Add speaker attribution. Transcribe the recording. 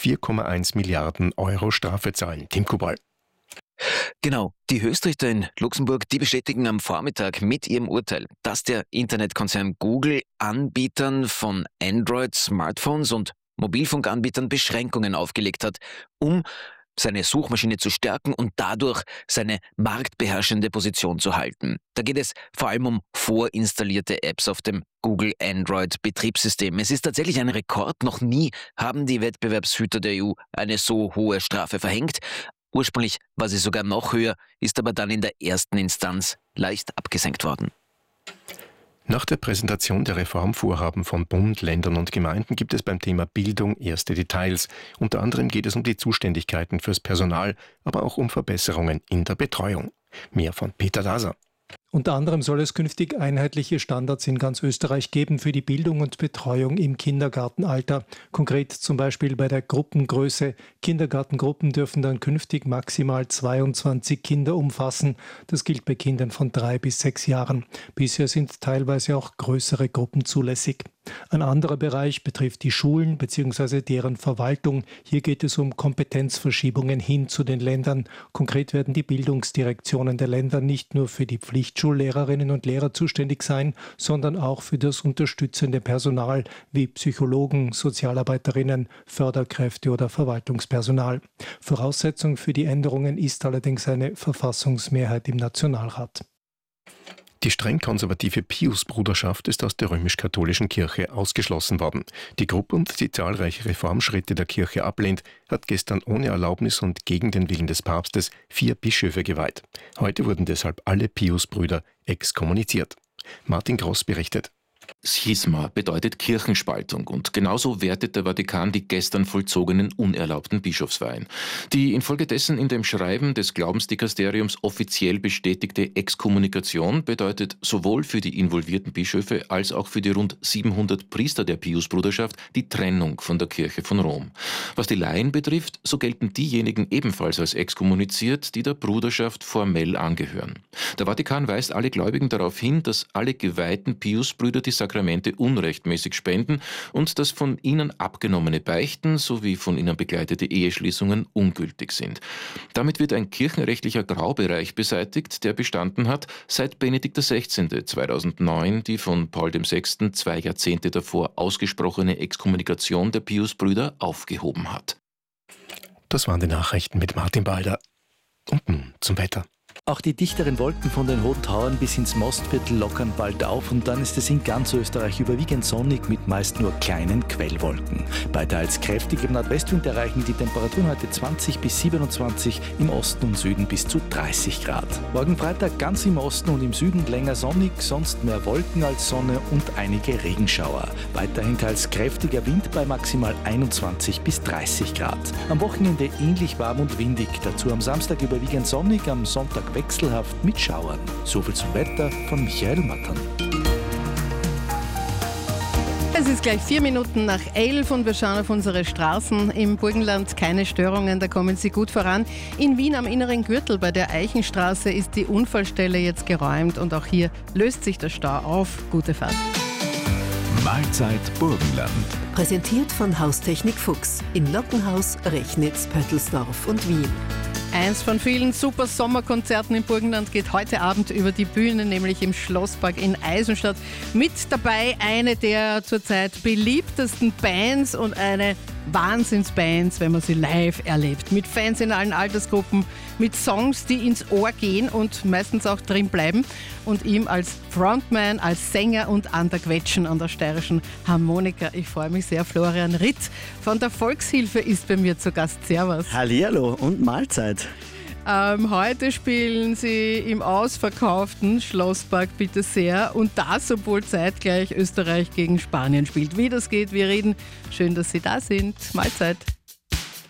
Speaker 1: 4,1 Milliarden Euro Strafe zahlen. Tim Kubal.
Speaker 2: Genau, die Höchstrichter in Luxemburg, die bestätigen am Vormittag mit ihrem Urteil, dass der Internetkonzern Google Anbietern von Android-Smartphones und Mobilfunkanbietern Beschränkungen aufgelegt hat, um seine Suchmaschine zu stärken und dadurch seine marktbeherrschende Position zu halten. Da geht es vor allem um vorinstallierte Apps auf dem Google Android-Betriebssystem. Es ist tatsächlich ein Rekord. Noch nie haben die Wettbewerbshüter der EU eine so hohe Strafe verhängt. Ursprünglich war sie sogar noch höher, ist aber dann in der ersten Instanz leicht abgesenkt worden.
Speaker 1: Nach der Präsentation der Reformvorhaben von Bund, Ländern und Gemeinden gibt es beim Thema Bildung erste Details. Unter anderem geht es um die Zuständigkeiten fürs Personal, aber auch um Verbesserungen in der Betreuung. Mehr von Peter Daser.
Speaker 3: Unter anderem soll es künftig einheitliche Standards in ganz Österreich geben für die Bildung und Betreuung im Kindergartenalter. Konkret zum Beispiel bei der Gruppengröße. Kindergartengruppen dürfen dann künftig maximal 22 Kinder umfassen. Das gilt bei Kindern von 3 bis 6 Jahren. Bisher sind teilweise auch größere Gruppen zulässig. Ein anderer Bereich betrifft die Schulen bzw. deren Verwaltung. Hier geht es um Kompetenzverschiebungen hin zu den Ländern. Konkret werden die Bildungsdirektionen der Länder nicht nur für die Pflichtschullehrerinnen und Lehrer zuständig sein, sondern auch für das unterstützende Personal wie Psychologen, Sozialarbeiterinnen, Förderkräfte oder Verwaltungspersonal. Voraussetzung für die Änderungen ist allerdings eine Verfassungsmehrheit im Nationalrat.
Speaker 1: Die streng konservative Pius-Bruderschaft ist aus der römisch-katholischen Kirche ausgeschlossen worden. Die Gruppe, die zahlreiche Reformschritte der Kirche ablehnt, hat gestern ohne Erlaubnis und gegen den Willen des Papstes 4 Bischöfe geweiht. Heute wurden deshalb alle Pius-Brüder exkommuniziert. Martin Gross berichtet.
Speaker 4: Schisma bedeutet Kirchenspaltung und genauso wertet der Vatikan die gestern vollzogenen unerlaubten Bischofsweihen. Die infolgedessen in dem Schreiben des Glaubensdikasteriums offiziell bestätigte Exkommunikation bedeutet sowohl für die involvierten Bischöfe als auch für die rund 700 Priester der Pius-Bruderschaft die Trennung von der Kirche von Rom. Was die Laien betrifft, so gelten diejenigen ebenfalls als exkommuniziert, die der Bruderschaft formell angehören. Der Vatikan weist alle Gläubigen darauf hin, dass alle geweihten Pius-Brüder die Sakramente unrechtmäßig spenden und dass von ihnen abgenommene Beichten sowie von ihnen begleitete Eheschließungen ungültig sind. Damit wird ein kirchenrechtlicher Graubereich beseitigt, der bestanden hat, seit Benedikt XVI. 2009 die von Paul VI. 2 Jahrzehnte davor ausgesprochene Exkommunikation der Pius-Brüder aufgehoben hat.
Speaker 1: Das waren die Nachrichten mit Martin Balder. Und nun zum Wetter.
Speaker 5: Auch die dichteren Wolken von den Hohen Tauern bis ins Mostviertel lockern bald auf und dann ist es in ganz Österreich überwiegend sonnig mit meist nur kleinen Quellwolken. Bei teils kräftigem Nordwestwind erreichen die Temperaturen heute 20 bis 27, im Osten und Süden bis zu 30 Grad. Morgen Freitag ganz im Osten und im Süden länger sonnig, sonst mehr Wolken als Sonne und einige Regenschauer. Weiterhin teils kräftiger Wind bei maximal 21 bis 30 Grad. Am Wochenende ähnlich warm und windig, dazu am Samstag überwiegend sonnig, am Sonntag wechselhaft mit Schauern. Soviel zum Wetter von Michael Mattern.
Speaker 6: Es ist gleich 4 Minuten nach 11 und wir schauen auf unsere Straßen. Im Burgenland keine Störungen, da kommen sie gut voran. In Wien am inneren Gürtel bei der Eichenstraße ist die Unfallstelle jetzt geräumt und auch hier löst sich der Stau auf. Gute Fahrt.
Speaker 7: Mahlzeit Burgenland.
Speaker 8: Präsentiert von Haustechnik Fuchs in Lockenhaus, Rechnitz, Pöttelsdorf und Wien.
Speaker 6: Eins von vielen super Sommerkonzerten im Burgenland geht heute Abend über die Bühne, nämlich im Schlosspark in Eisenstadt. Mit dabei eine der zurzeit beliebtesten Bands und eine Wahnsinnsbands, wenn man sie live erlebt. Mit Fans in allen Altersgruppen, mit Songs, die ins Ohr gehen und meistens auch drin bleiben. Und ihm als Frontman, als Sänger und an der Quetschen an der steirischen Harmonika. Ich freue mich sehr. Florian Ritt von der Volkshilfe ist bei mir zu Gast. Servus.
Speaker 9: Hallihallo und Mahlzeit.
Speaker 6: Heute spielen sie im ausverkauften Schlosspark bitte sehr und das, obwohl zeitgleich Österreich gegen Spanien spielt. Wie das geht, wir reden. Schön, dass Sie da sind. Mahlzeit.